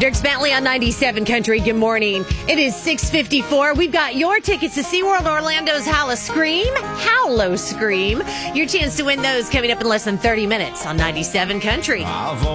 Dirk Bentley on 97 Country. Good morning. It is 6:54. We've got your tickets to SeaWorld Orlando's Hallow Scream. Your chance to win those coming up in less than 30 minutes on 97 Country.